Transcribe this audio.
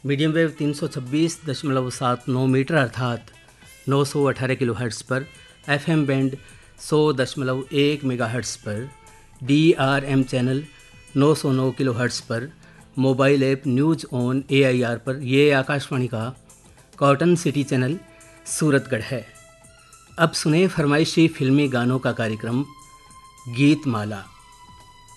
Medium wave 326.79 metre अर्थात 918 kilohertz पर, FM band 100.1 megahertz पर, डीआरएम चैनल 909 किलोहर्ट्ज़ पर, mobile app news on AIR पर। ये आकाशवाणी का कॉटन सिटी चैनल सूरतगढ़ है। अब सुने फरमाइशी फिल्मी गानों का कार्यक्रम गीत माला।